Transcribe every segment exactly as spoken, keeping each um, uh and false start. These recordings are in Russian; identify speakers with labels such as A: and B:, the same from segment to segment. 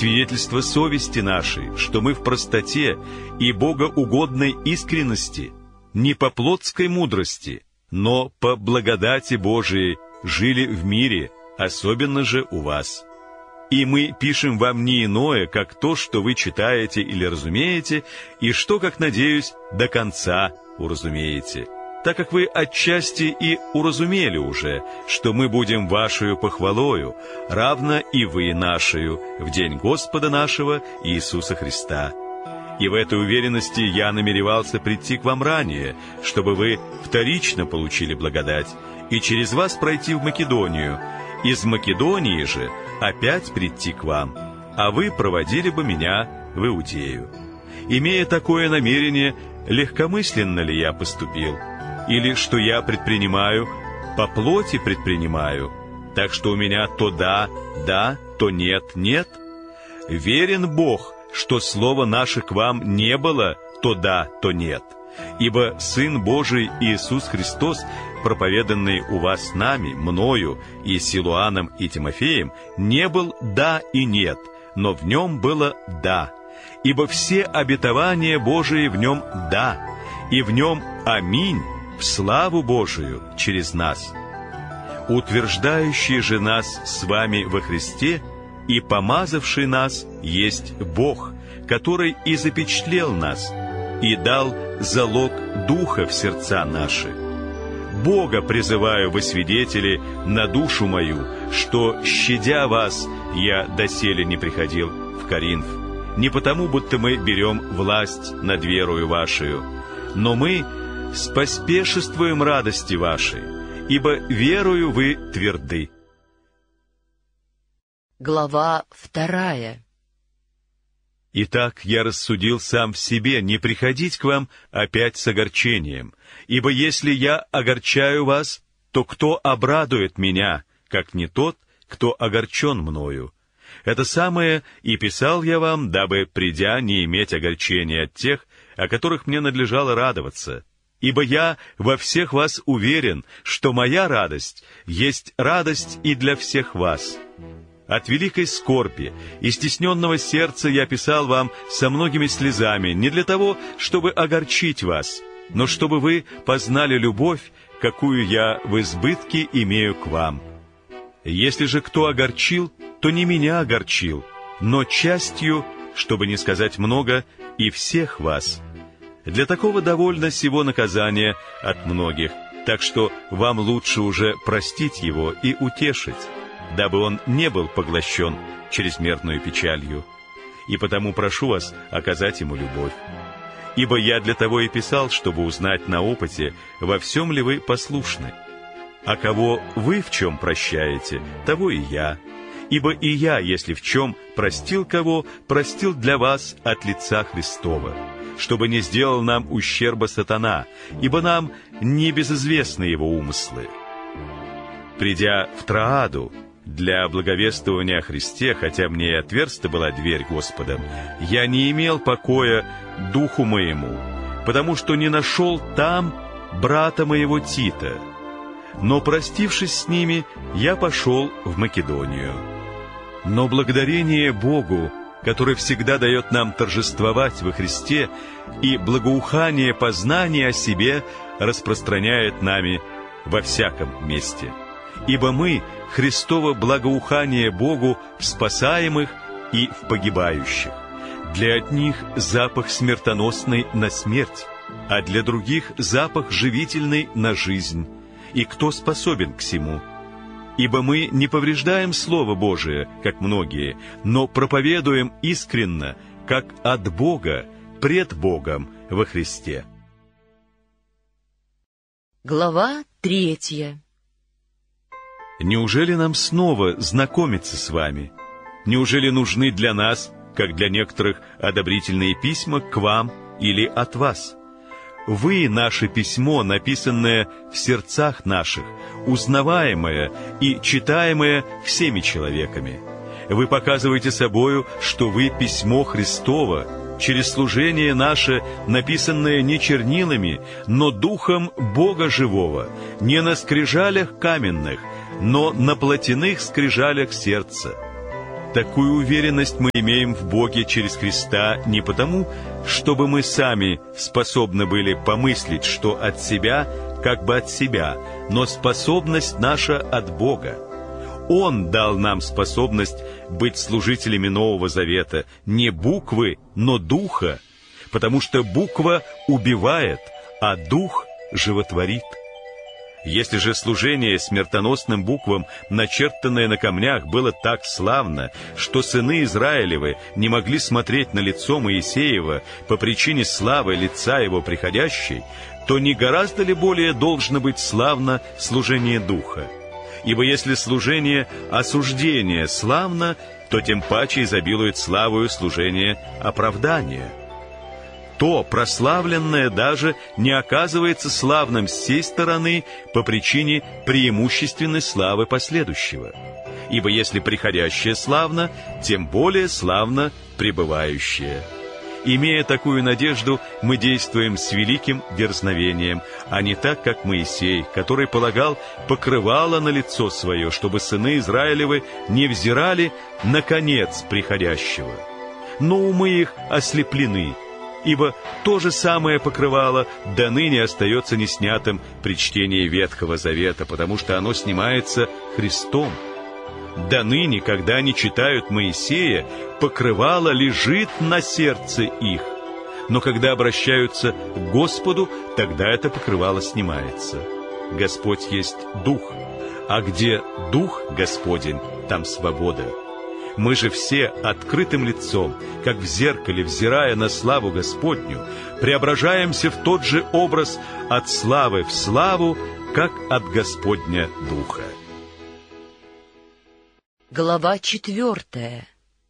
A: свидетельство совести нашей, что мы в простоте и богоугодной искренности, не по плотской мудрости, но по благодати Божией жили в мире, особенно же у вас. И мы пишем вам не иное, как то, что вы читаете или разумеете, и что, как надеюсь, до конца уразумеете, так как вы отчасти и уразумели уже, что мы будем вашею похвалою, равно и вы нашею, в день Господа нашего Иисуса Христа. И в этой уверенности я намеревался прийти к вам ранее, чтобы вы вторично получили благодать, и через вас пройти в Македонию, из Македонии же опять прийти к вам, а вы проводили бы меня в Иудею. Имея такое намерение, легкомысленно ли я поступил, или что я предпринимаю, по плоти предпринимаю, так что у меня то да, да, то нет, нет? Верен Бог, что слово наше к вам не было то да, то нет. Ибо Сын Божий Иисус Христос, проповеданный у вас нами, мною и Силуаном и Тимофеем, не был да и нет, но в нем было да. Ибо все обетования Божии в нем да, и в нем аминь, в славу Божию через нас. Утверждающий же нас с вами во Христе и помазавший нас есть Бог, который и запечатлел нас, и дал залог Духа в сердца наши. Бога призываю во свидетели на душу мою, что, щадя вас, я доселе не приходил в Коринф, не потому, будто мы берем власть над верою вашею, но мы споспешествуем радости вашей, ибо верою вы тверды.
B: Глава вторая.
A: Итак, я рассудил сам в себе не приходить к вам опять с огорчением, ибо если я огорчаю вас, то кто обрадует меня, как не тот, кто огорчен мною? Это самое и писал я вам, дабы, придя, не иметь огорчения от тех, о которых мне надлежало радоваться. Ибо я во всех вас уверен, что моя радость есть радость и для всех вас. От великой скорби и стесненного сердца я писал вам со многими слезами, не для того, чтобы огорчить вас, но чтобы вы познали любовь, какую я в избытке имею к вам. Если же кто огорчил, то не меня огорчил, но частью, чтобы не сказать много, и всех вас. Для такого довольно сего наказания от многих, так что вам лучше уже простить его и утешить, дабы он не был поглощен чрезмерную печалью. И потому прошу вас оказать ему любовь. Ибо я для того и писал, чтобы узнать на опыте, во всем ли вы послушны. А кого вы в чем прощаете, того и я. Ибо и я, если в чем простил кого, простил для вас от лица Христова, чтобы не сделал нам ущерба сатана, ибо нам не безызвестны его умыслы. Придя в Троаду, для благовествования о Христе, хотя мне и отверста была дверь Господом, я не имел покоя духу моему, потому что не нашел там брата моего Тита. Но, простившись с ними, я пошел в Македонию. Но благодарение Богу, который всегда дает нам торжествовать во Христе, и благоухание познания о себе распространяет нами во всяком месте. Ибо мы — Христово благоухание Богу в спасаемых и в погибающих. Для одних запах смертоносный на смерть, а для других запах живительный на жизнь. И кто способен к сему? Ибо мы не повреждаем Слово Божие, как многие, но проповедуем искренно, как от Бога, пред Богом во Христе.
B: Глава третья.
A: Неужели нам снова знакомиться с вами? Неужели нужны для нас, как для некоторых, одобрительные письма к вам или от вас? Вы — наше письмо, написанное в сердцах наших, узнаваемое и читаемое всеми человеками. Вы показываете собою, что вы письмо Христово, через служение наше, написанное не чернилами, но Духом Бога Живого, не на скрижалях каменных, но на плотяных скрижалях сердца. Такую уверенность мы имеем в Боге через Христа не потому, чтобы мы сами способны были помыслить, что от себя, как бы от себя, но способность наша от Бога. Он дал нам способность быть служителями Нового Завета не буквы, но духа, потому что буква убивает, а дух животворит. Если же служение смертоносным буквам, начертанное на камнях, было так славно, что сыны Израилевы не могли смотреть на лицо Моисеева по причине славы лица его приходящей, то не гораздо ли более должно быть славно служение духа? Ибо если служение осуждения славно, то тем паче изобилует славою служение оправдания. То прославленное даже не оказывается славным с сей стороны по причине преимущественной славы последующего. Ибо если приходящее славно, тем более славно пребывающее. Имея такую надежду, мы действуем с великим дерзновением, а не так, как Моисей, который полагал покрывало на лицо свое, чтобы сыны Израилевы не взирали на конец приходящего. Но умы их ослеплены, ибо то же самое покрывало до ныне остается неснятым при чтении Ветхого Завета, потому что оно снимается Христом. До ныне, когда они читают Моисея, покрывало лежит на сердце их, но когда обращаются к Господу, тогда это покрывало снимается. Господь есть Дух, а где Дух Господень, там свобода. Мы же все открытым лицом, как в зеркале, взирая на славу Господню, преображаемся в тот же образ от славы в славу, как от Господня Духа.
B: Глава четвертая.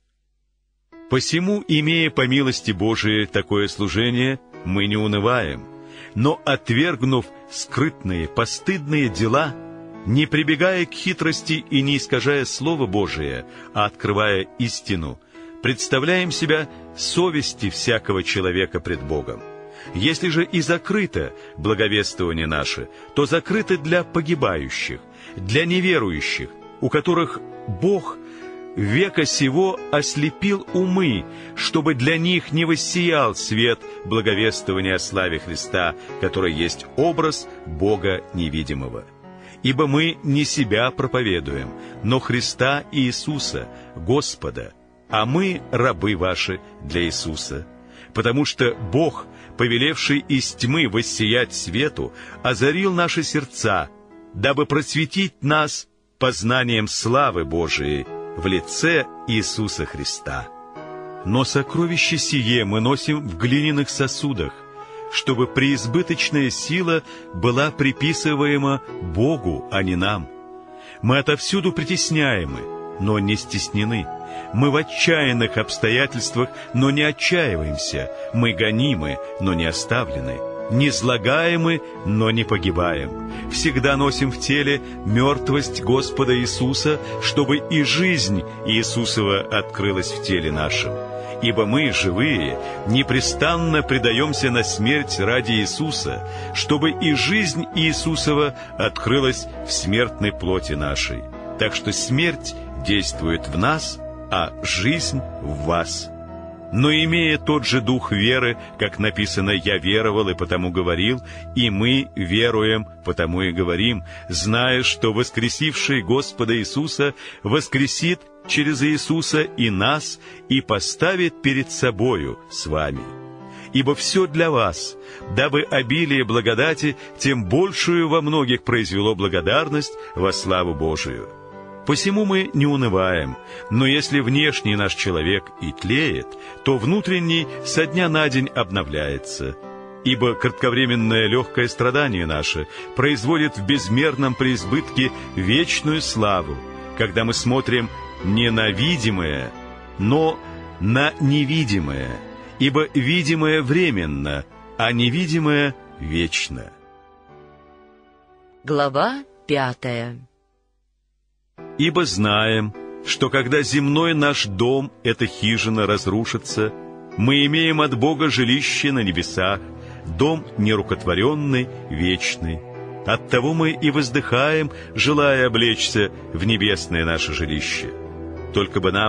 A: Посему, имея по милости Божией такое служение, мы не унываем, но, отвергнув скрытные, постыдные дела, не прибегая к хитрости и не искажая Слово Божие, а открывая истину, представляем себя совести всякого человека пред Богом. Если же и закрыто благовествование наше, то закрыто для погибающих, для неверующих, у которых Бог века сего ослепил умы, чтобы для них не воссиял свет благовествования о славе Христа, который есть образ Бога невидимого. Ибо мы не себя проповедуем, но Христа и Иисуса, Господа, а мы рабы ваши для Иисуса. Потому что Бог, повелевший из тьмы воссиять свету, озарил наши сердца, дабы просветить нас познанием славы Божией в лице Иисуса Христа. Но сокровище сие мы носим в глиняных сосудах, чтобы преизбыточная сила была приписываема Богу, а не нам. Мы отовсюду притесняемы, но не стеснены. Мы в отчаянных обстоятельствах, но не отчаиваемся. Мы гонимы, но не оставлены. Низлагаемы, но не погибаем. Всегда носим в теле мертвость Господа Иисуса, чтобы и жизнь Иисусова открылась в теле нашем. Ибо мы, живые, непрестанно предаемся на смерть ради Иисуса, чтобы и жизнь Иисусова открылась в смертной плоти нашей. Так что смерть действует в нас, а жизнь в вас. Но имея тот же дух веры, как написано, «Я веровал и потому говорил», и мы веруем, потому и говорим, зная, что воскресивший Господа Иисуса воскресит через Иисуса и нас, и поставит перед собою с вами. Ибо все для вас, дабы обилие благодати тем большую во многих произвело благодарность во славу Божию. Посему мы не унываем, но если внешний наш человек и тлеет, то внутренний со дня на день обновляется. Ибо кратковременное легкое страдание наше производит в безмерном преизбытке вечную славу, когда мы смотрим не на видимое, но на невидимое, ибо видимое временно, а невидимое вечно.
B: Глава пятая.
A: Ибо знаем, что когда земной наш дом, эта хижина, разрушится, мы имеем от Бога жилище на небесах, дом нерукотворенный, вечный. Оттого мы и воздыхаем, желая облечься в небесное наше жилище. Только бы нам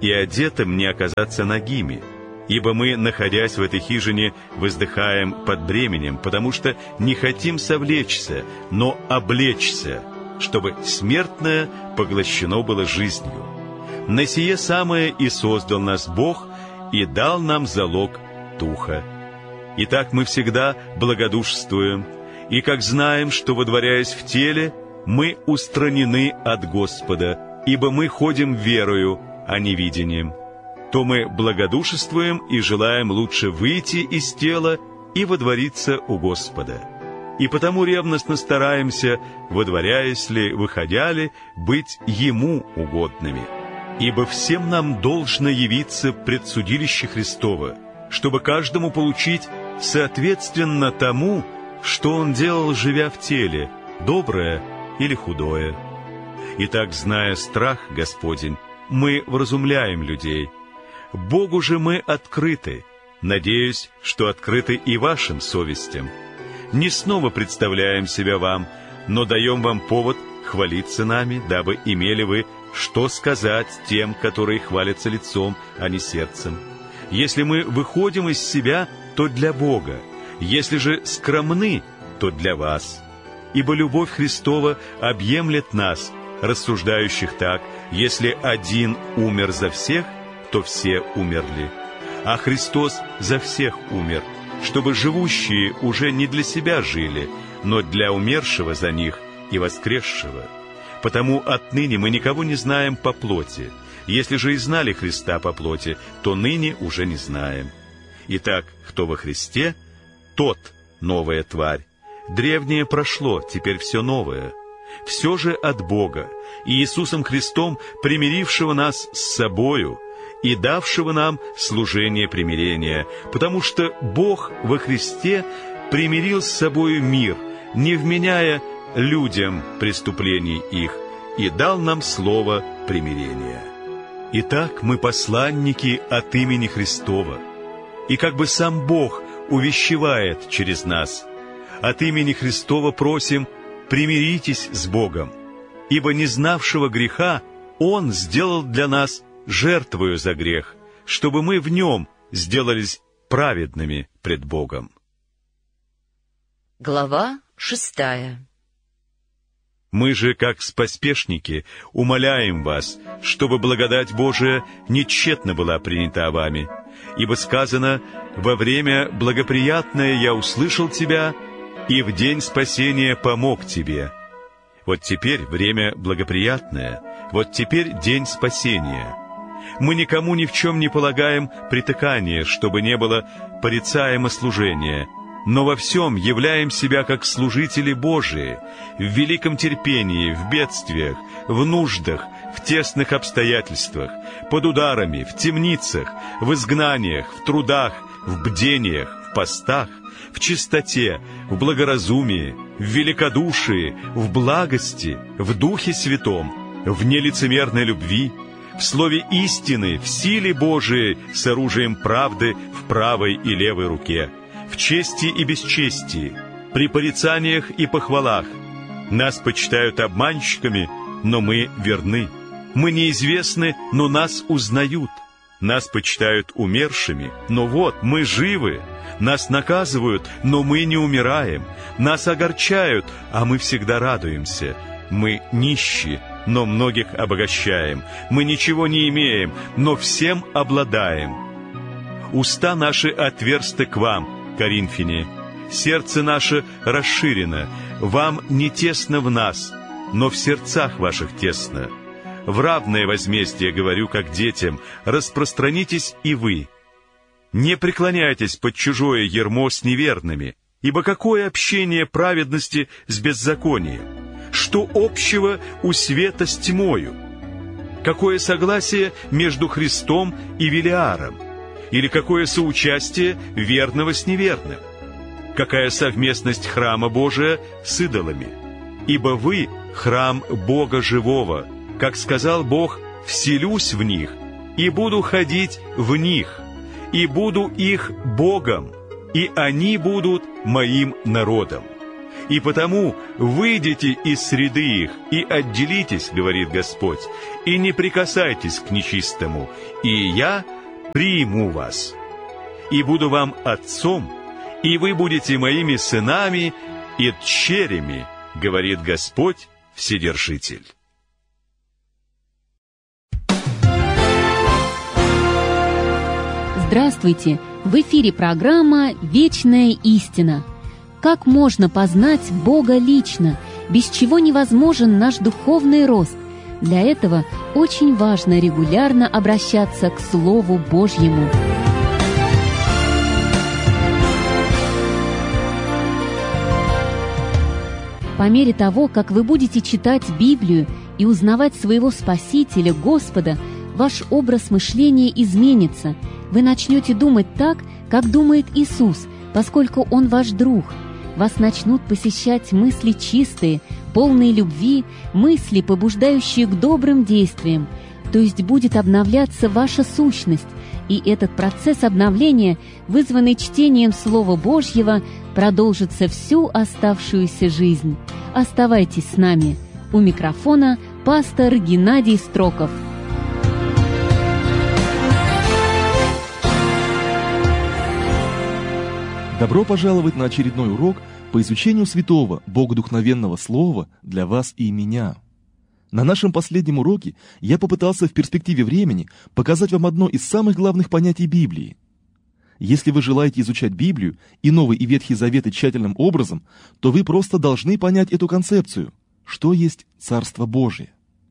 A: и одетым не оказаться нагими. Ибо мы, находясь в этой хижине, воздыхаем под бременем, потому что не хотим совлечься, но облечься, чтобы смертное поглощено было жизнью. На сие самое и создал нас Бог, и дал нам залог Духа. Итак, мы всегда благодушествуем, и как знаем, что, водворяясь в теле, мы устранены от Господа, ибо мы ходим верою, а не видением, то мы благодушествуем и желаем лучше выйти из тела и водвориться у Господа. И потому ревностно стараемся, водворяясь ли, выходя ли, быть Ему угодными. Ибо всем нам должно явиться пред судилище Христово, чтобы каждому получить соответственно тому, что он делал, живя в теле, доброе или худое. Итак, зная страх Господень, мы вразумляем людей. Богу же мы открыты, надеюсь, что открыты и вашим совестям. Не снова представляем себя вам, но даем вам повод хвалиться нами, дабы имели вы что сказать тем, которые хвалятся лицом, а не сердцем. Если мы выходим из себя, то для Бога, если же скромны, то для вас. Ибо любовь Христова объемлет нас, рассуждающих так: если один умер за всех, то все умерли. А Христос за всех умер, чтобы живущие уже не для себя жили, но для умершего за них и воскресшего. Потому отныне мы никого не знаем по плоти. Если же и знали Христа по плоти, то ныне уже не знаем. Итак, кто во Христе, тот новая тварь. Древнее прошло, теперь все новое. Все же от Бога, и Иисусом Христом, примирившего нас с собою, и давшего нам служение примирения, потому что Бог во Христе примирил с собою мир, не вменяя людям преступлений их, и дал нам слово примирения. Итак, мы посланники от имени Христова, и как бы сам Бог увещевает через нас. От имени Христова просим: примиритесь с Богом, ибо не знавшего греха Он сделал для нас жертвою за грех, чтобы мы в Нем сделались праведными пред Богом.
B: Глава шестая.
A: Мы же, как споспешники, умоляем вас, чтобы благодать Божия не тщетно была принята вами, ибо сказано: «Во время благоприятное я услышал тебя, и в день спасения помог тебе». Вот теперь время благоприятное, вот теперь день спасения. Мы никому ни в чем не полагаем притыкания, чтобы не было порицаемо служения, но во всем являем себя как служители Божии, в великом терпении, в бедствиях, в нуждах, в тесных обстоятельствах, под ударами, в темницах, в изгнаниях, в трудах, в бдениях, в постах, в чистоте, в благоразумии, в великодушии, в благости, в Духе Святом, в нелицемерной любви, в слове истины, в силе Божией с оружием правды в правой и левой руке, в чести и бесчестии, при порицаниях и похвалах. Нас почитают обманщиками, но мы верны. Мы неизвестны, но нас узнают. Нас почитают умершими, но вот мы живы. Нас наказывают, но мы не умираем. Нас огорчают, а мы всегда радуемся. Мы нищи, но многих обогащаем. Мы ничего не имеем, но всем обладаем. Уста наши отверсты к вам, коринфяне. Сердце наше расширено. Вам не тесно в нас, но в сердцах ваших тесно. В равное возмездие говорю, как детям: распространитесь и вы. Не преклоняйтесь под чужое ярмо с неверными, ибо какое общение праведности с беззаконием? Что общего у света с тьмою? Какое согласие между Христом и Велиаром? Или какое соучастие верного с неверным? Какая совместность храма Божия с идолами? Ибо вы — храм Бога живого, как сказал Бог: «Вселюсь в них, и буду ходить в них, и буду их Богом, и они будут моим народом». И потому выйдите из среды их и отделитесь, говорит Господь, и не прикасайтесь к нечистому, и я приму вас, и буду вам отцом, и вы будете моими сынами и дщерями, говорит Господь Вседержитель.
C: Здравствуйте! В эфире программа «Вечная истина». Как можно познать Бога лично, без чего невозможен наш духовный рост? Для этого очень важно регулярно обращаться к Слову Божьему. По мере того, как вы будете читать Библию и узнавать своего Спасителя, Господа, ваш образ мышления изменится. Вы начнете думать так, как думает Иисус, поскольку Он ваш друг. Вас начнут посещать мысли чистые, полные любви, мысли, побуждающие к добрым действиям. То есть будет обновляться ваша сущность, и этот процесс обновления, вызванный чтением Слова Божьего, продолжится всю оставшуюся жизнь. Оставайтесь с нами. У микрофона пастор Геннадий Строков.
D: Добро пожаловать на очередной урок по изучению святого, богодухновенного слова для вас и меня. На нашем последнем уроке я попытался в перспективе времени показать вам одно из самых главных понятий Библии. Если вы желаете изучать Библию и Новый и Ветхий Заветы тщательным образом, то вы просто должны понять эту концепцию, что есть Царство Божие.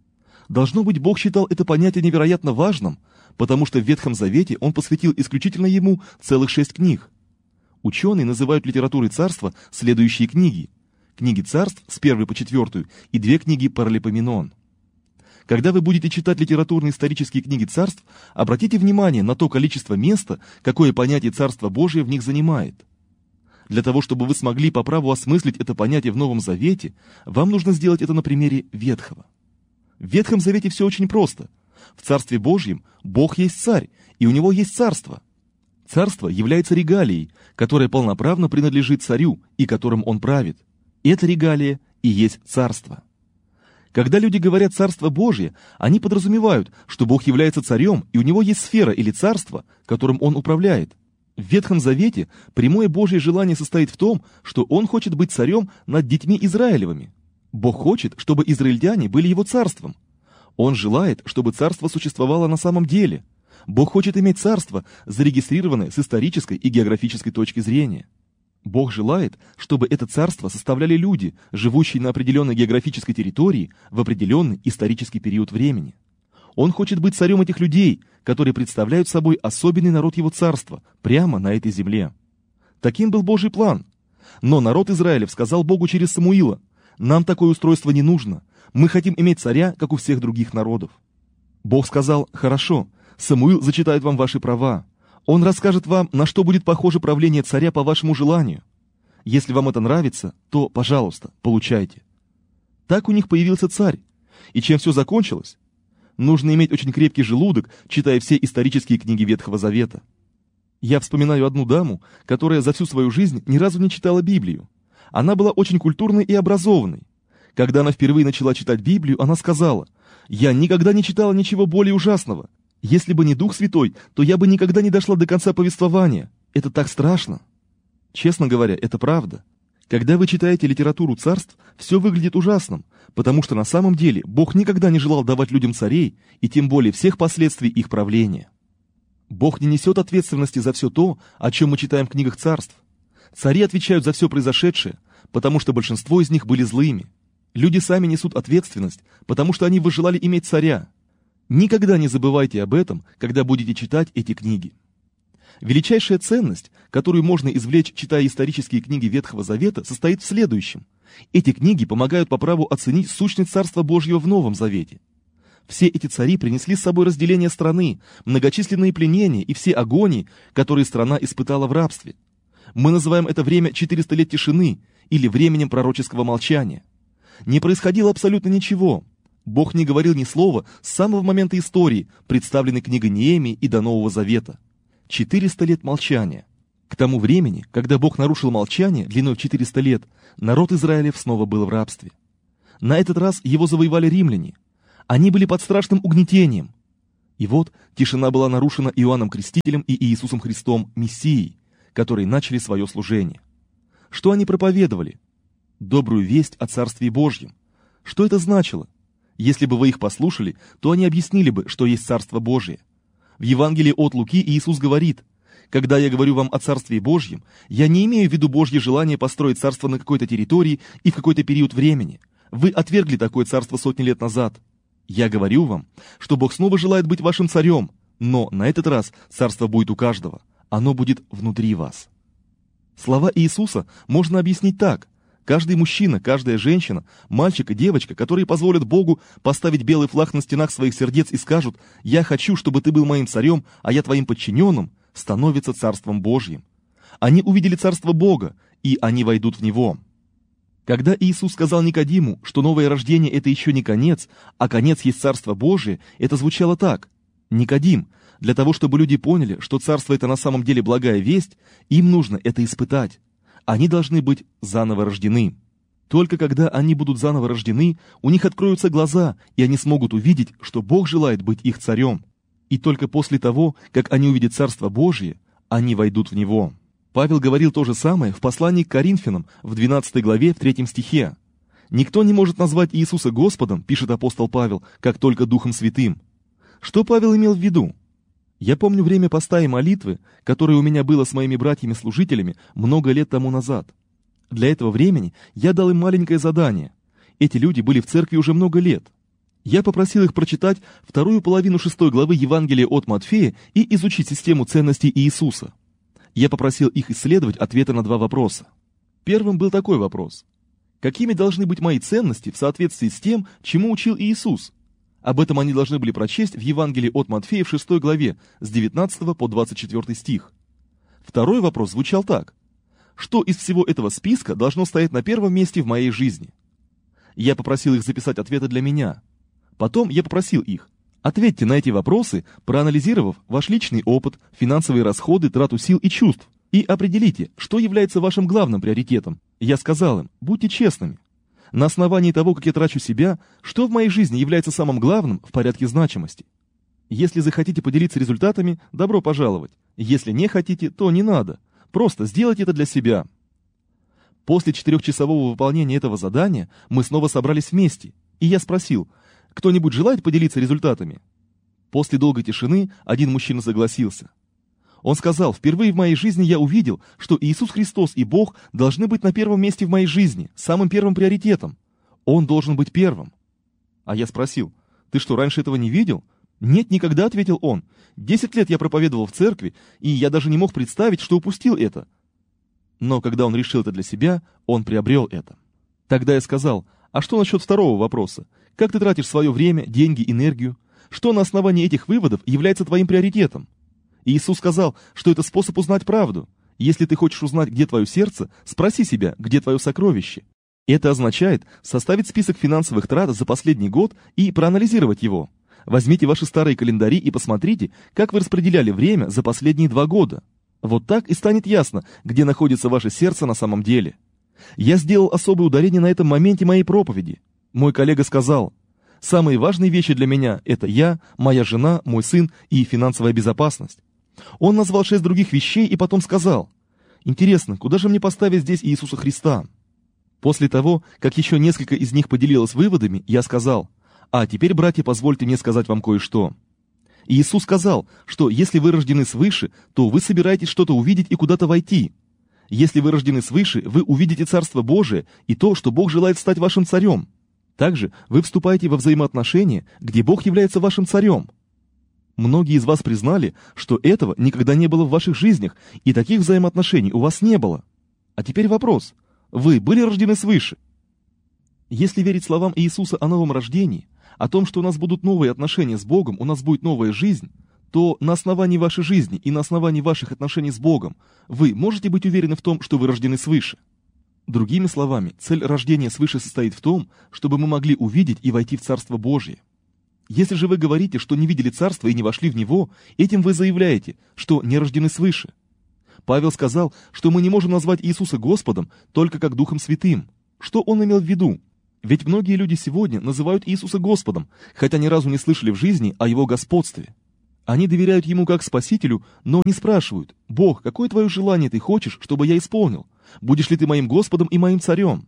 D: Должно быть, Бог считал это понятие невероятно важным, потому что в Ветхом Завете Он посвятил исключительно ему целых шесть книг. Ученые называют литературой царства следующие книги. Книги царств с первой по четвертую и две книги Паралипоменон. Когда вы будете читать литературные исторические книги царств, обратите внимание на то количество места, какое понятие Царства Божия в них занимает. Для того, чтобы вы смогли по праву осмыслить это понятие в Новом Завете, вам нужно сделать это на примере Ветхого. В Ветхом Завете все очень просто. В Царстве Божьем Бог есть царь, и у него есть царство. Царство является регалией, которая полноправно принадлежит царю и которым он правит. Эта регалия и есть царство. Когда люди говорят «Царство Божье», они подразумевают, что Бог является царем, и у него есть сфера или царство, которым он управляет. В Ветхом Завете прямое Божье желание состоит в том, что он хочет быть царем над детьми Израилевыми. Бог хочет, чтобы израильтяне были его царством. Он желает, чтобы царство существовало на самом деле. Бог хочет иметь царство, зарегистрированное с исторической и географической точки зрения. Бог желает, чтобы это царство составляли люди, живущие на определенной географической территории в определенный исторический период времени. Он хочет быть царем этих людей, которые представляют собой особенный народ его царства, прямо на этой земле. Таким был Божий план. Но народ Израилев сказал Богу через Самуила: «Нам такое устройство не нужно. Мы хотим иметь царя, как у всех других народов». Бог сказал: «Хорошо, Самуил зачитает вам ваши права. Он расскажет вам, на что будет похоже правление царя по вашему желанию. Если вам это нравится, то, пожалуйста, получайте». Так у них появился царь. И чем все закончилось? Нужно иметь очень крепкий желудок, читая все исторические книги Ветхого Завета. Я вспоминаю одну даму, которая за всю свою жизнь ни разу не читала Библию. Она была очень культурной и образованной. Когда она впервые начала читать Библию, она сказала: «Я никогда не читала ничего более ужасного. Если бы не Дух Святой, то я бы никогда не дошла до конца повествования. Это так страшно». Честно говоря, это правда. Когда вы читаете литературу царств, все выглядит ужасным, потому что на самом деле Бог никогда не желал давать людям царей, и тем более всех последствий их правления. Бог не несет ответственности за все то, о чем мы читаем в книгах царств. Цари отвечают за все произошедшее, потому что большинство из них были злыми. Люди сами несут ответственность, потому что они выжелали иметь царя. Никогда не забывайте об этом, когда будете читать эти книги. Величайшая ценность, которую можно извлечь, читая исторические книги Ветхого Завета, состоит в следующем. Эти книги помогают по праву оценить сущность Царства Божьего в Новом Завете. Все эти цари принесли с собой разделение страны, многочисленные пленения и все агонии, которые страна испытала в рабстве. Мы называем это время четыреста лет тишины или временем пророческого молчания. Не происходило абсолютно ничего. Бог не говорил ни слова с самого момента истории, представленной книгой Неемии и до Нового Завета. четыреста лет молчания. К тому времени, когда Бог нарушил молчание длиной в четыреста лет, народ Израилев снова был в рабстве. На этот раз его завоевали римляне. Они были под страшным угнетением. И вот тишина была нарушена Иоанном Крестителем и Иисусом Христом, Мессией, которые начали свое служение. Что они проповедовали? Добрую весть о Царстве Божьем. Что это значило? Если бы вы их послушали, то они объяснили бы, что есть Царство Божие. В Евангелии от Луки Иисус говорит: «Когда я говорю вам о Царстве Божьем, я не имею в виду Божье желание построить царство на какой-то территории и в какой-то период времени. Вы отвергли такое царство сотни лет назад. Я говорю вам, что Бог снова желает быть вашим царем, но на этот раз царство будет у каждого. Оно будет внутри вас». Слова Иисуса можно объяснить так. Каждый мужчина, каждая женщина, мальчик и девочка, которые позволят Богу поставить белый флаг на стенах своих сердец и скажут: «Я хочу, чтобы ты был моим царем, а я твоим подчиненным», становится Царством Божьим. Они увидели Царство Бога, и они войдут в него. Когда Иисус сказал Никодиму, что новое рождение — это еще не конец, а конец есть Царство Божие, это звучало так: «Никодим, для того, чтобы люди поняли, что Царство — это на самом деле благая весть, им нужно это испытать. Они должны быть заново рождены. Только когда они будут заново рождены, у них откроются глаза, и они смогут увидеть, что Бог желает быть их царем. И только после того, как они увидят Царство Божие, они войдут в него». Павел говорил то же самое в послании к Коринфянам в двенадцатой главе в третьем стихе. «Никто не может назвать Иисуса Господом, — пишет апостол Павел, — как только Духом Святым». Что Павел имел в виду? Я помню время поста и молитвы, которое у меня было с моими братьями-служителями много лет тому назад. Для этого времени я дал им маленькое задание. Эти люди были в церкви уже много лет. Я попросил их прочитать вторую половину шестой главы Евангелия от Матфея и изучить систему ценностей Иисуса. Я попросил их исследовать ответы на два вопроса. Первым был такой вопрос: какими должны быть мои ценности в соответствии с тем, чему учил Иисус? Об этом они должны были прочесть в Евангелии от Матфея в шестой главе с девятнадцатого по двадцать четвёртый стих. Второй вопрос звучал так: что из всего этого списка должно стоять на первом месте в моей жизни? Я попросил их записать ответы для меня. Потом я попросил их: ответьте на эти вопросы, проанализировав ваш личный опыт, финансовые расходы, трату сил и чувств, и определите, что является вашим главным приоритетом. Я сказал им: будьте честными. На основании того, как я трачу себя, что в моей жизни является самым главным в порядке значимости. Если захотите поделиться результатами, добро пожаловать. Если не хотите, то не надо. Просто сделайте это для себя. После четырехчасового выполнения этого задания мы снова собрались вместе, и я спросил: кто-нибудь желает поделиться результатами? После долгой тишины один мужчина согласился. Он сказал: впервые в моей жизни я увидел, что Иисус Христос и Бог должны быть на первом месте в моей жизни, самым первым приоритетом. Он должен быть первым. А я спросил: ты что, раньше этого не видел? Нет, никогда, ответил он. Десять лет я проповедовал в церкви, и я даже не мог представить, что упустил это. Но когда он решил это для себя, он приобрел это. Тогда я сказал: а что насчет второго вопроса? Как ты тратишь свое время, деньги, энергию? Что на основании этих выводов является твоим приоритетом? Иисус сказал, что это способ узнать правду. Если ты хочешь узнать, где твое сердце, спроси себя, где твое сокровище. Это означает составить список финансовых трат за последний год и проанализировать его. Возьмите ваши старые календари и посмотрите, как вы распределяли время за последние два года. Вот так и станет ясно, где находится ваше сердце на самом деле. Я сделал особое ударение на этом моменте моей проповеди. Мой коллега сказал: самые важные вещи для меня – это я, моя жена, мой сын и финансовая безопасность. Он назвал шесть других вещей и потом сказал: интересно, куда же мне поставить здесь Иисуса Христа? После того, как еще несколько из них поделилось выводами, я сказал: а теперь, братья, позвольте мне сказать вам кое-что. Иисус сказал, что если вы рождены свыше, то вы собираетесь что-то увидеть и куда-то войти. Если вы рождены свыше, вы увидите Царство Божие и то, что Бог желает стать вашим царем. Также вы вступаете во взаимоотношения, где Бог является вашим царем. Многие из вас признали, что этого никогда не было в ваших жизнях, и таких взаимоотношений у вас не было. А теперь вопрос: вы были рождены свыше? Если верить словам Иисуса о новом рождении, о том, что у нас будут новые отношения с Богом, у нас будет новая жизнь, то на основании вашей жизни и на основании ваших отношений с Богом вы можете быть уверены в том, что вы рождены свыше. Другими словами, цель рождения свыше состоит в том, чтобы мы могли увидеть и войти в Царство Божие. Если же вы говорите, что не видели Царство и не вошли в него, этим вы заявляете, что не рождены свыше. Павел сказал, что мы не можем назвать Иисуса Господом только как Духом Святым. Что он имел в виду? Ведь многие люди сегодня называют Иисуса Господом, хотя ни разу не слышали в жизни о Его господстве. Они доверяют Ему как Спасителю, но не спрашивают: «Бог, какое твое желание ты хочешь, чтобы я исполнил? Будешь ли ты моим Господом и моим Царем?»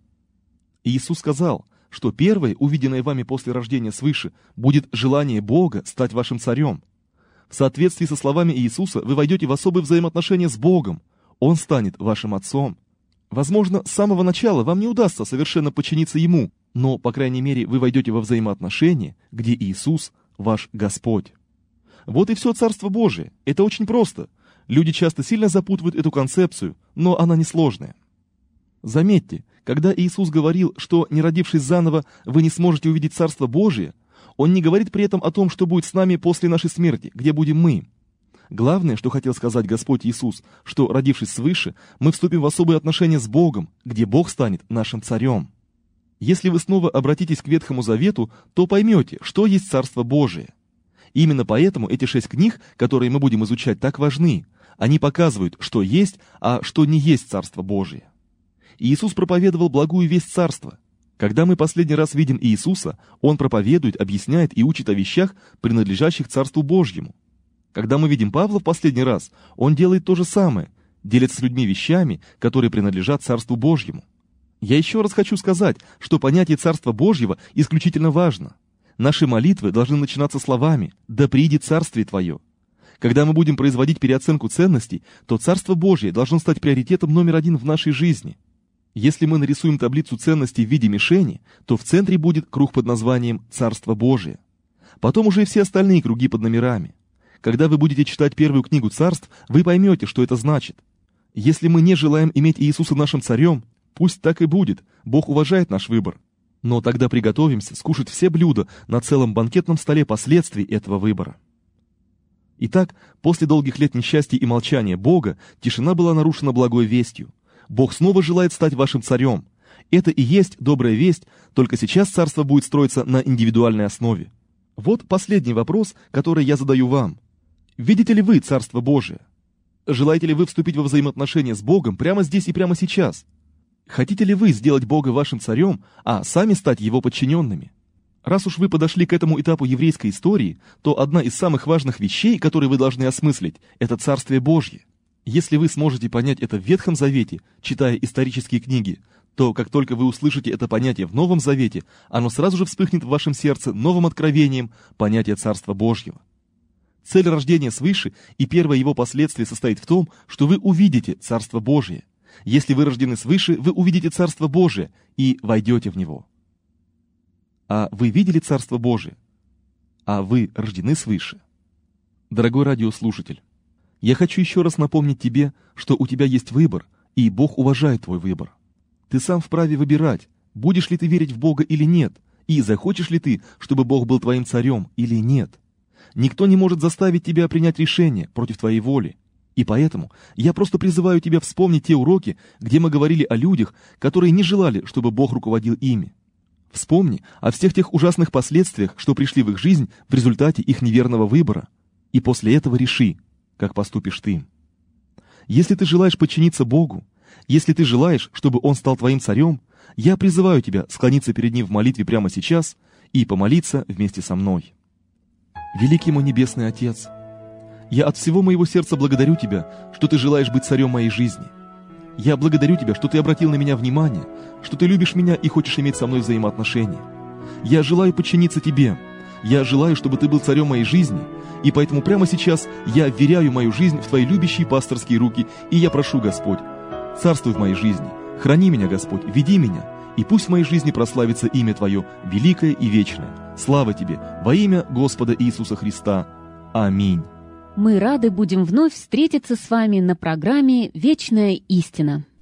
D: Иисус сказал, что первое, увиденное вами после рождения свыше, будет желание Бога стать вашим Царем. В соответствии со словами Иисуса вы войдете в особые взаимоотношения с Богом. Он станет вашим Отцом. Возможно, с самого начала вам не удастся совершенно подчиниться Ему, но, по крайней мере, вы войдете во взаимоотношения, где Иисус – ваш Господь. Вот и все Царство Божие. Это очень просто. Люди часто сильно запутывают эту концепцию, но она несложная. Заметьте, когда Иисус говорил, что, не родившись заново, вы не сможете увидеть Царство Божие, Он не говорит при этом о том, что будет с нами после нашей смерти, где будем мы. Главное, что хотел сказать Господь Иисус, что, родившись свыше, мы вступим в особые отношения с Богом, где Бог станет нашим Царем. Если вы снова обратитесь к Ветхому Завету, то поймете, что есть Царство Божие. Именно поэтому эти шесть книг, которые мы будем изучать, так важны. Они показывают, что есть, а что не есть Царство Божие. Иисус проповедовал благую весть Царства. Когда мы последний раз видим Иисуса, Он проповедует, объясняет и учит о вещах, принадлежащих Царству Божьему. Когда мы видим Павла в последний раз, он делает то же самое, делится с людьми вещами, которые принадлежат Царству Божьему. Я еще раз хочу сказать, что понятие Царства Божьего исключительно важно. Наши молитвы должны начинаться словами «Да придет Царствие Твое». Когда мы будем производить переоценку ценностей, то Царство Божье должно стать приоритетом номер один в нашей жизни. Если мы нарисуем таблицу ценностей в виде мишени, то в центре будет круг под названием «Царство Божие». Потом уже все остальные круги под номерами. Когда вы будете читать первую книгу Царств, вы поймете, что это значит. Если мы не желаем иметь Иисуса нашим Царем, пусть так и будет, Бог уважает наш выбор. Но тогда приготовимся скушать все блюда на целом банкетном столе последствий этого выбора. Итак, после долгих лет несчастья и молчания Бога, тишина была нарушена благой вестью. Бог снова желает стать вашим Царем. Это и есть добрая весть, только сейчас Царство будет строиться на индивидуальной основе. Вот последний вопрос, который я задаю вам. Видите ли вы Царство Божие? Желаете ли вы вступить во взаимоотношения с Богом прямо здесь и прямо сейчас? Хотите ли вы сделать Бога вашим Царем, а сами стать Его подчиненными? Раз уж вы подошли к этому этапу еврейской истории, то одна из самых важных вещей, которые вы должны осмыслить, это Царствие Божье. Если вы сможете понять это в Ветхом Завете, читая исторические книги, то как только вы услышите это понятие в Новом Завете, оно сразу же вспыхнет в вашем сердце новым откровением понятия Царства Божьего. Цель рождения свыше и первое его последствие состоит в том, что вы увидите Царство Божие. Если вы рождены свыше, вы увидите Царство Божие и войдете в него. А вы видели Царство Божие? А вы рождены свыше? Дорогой радиослушатель, я хочу еще раз напомнить тебе, что у тебя есть выбор, и Бог уважает твой выбор. Ты сам вправе выбирать, будешь ли ты верить в Бога или нет, и захочешь ли ты, чтобы Бог был твоим царем или нет. Никто не может заставить тебя принять решение против твоей воли. И поэтому я просто призываю тебя вспомнить те уроки, где мы говорили о людях, которые не желали, чтобы Бог руководил ими. Вспомни о всех тех ужасных последствиях, что пришли в их жизнь в результате их неверного выбора, и после этого реши, как поступишь ты. Если ты желаешь подчиниться Богу, если ты желаешь, чтобы Он стал твоим царем, я призываю тебя склониться перед Ним в молитве прямо сейчас и помолиться вместе со мной. Великий мой Небесный Отец, я от всего моего сердца благодарю Тебя, что Ты желаешь быть царем моей жизни. Я благодарю Тебя, что Ты обратил на меня внимание, что Ты любишь меня и хочешь иметь со мной взаимоотношения. Я желаю подчиниться Тебе. Я желаю, чтобы Ты был царем моей жизни, и поэтому прямо сейчас я вверяю мою жизнь в Твои любящие пасторские руки, и я прошу, Господь, царствуй в моей жизни, храни меня, Господь, веди меня, и пусть в моей жизни прославится имя Твое, великое и вечное. Слава Тебе, во имя Господа Иисуса Христа. Аминь.
C: Мы рады будем вновь встретиться с вами на программе «Вечная истина».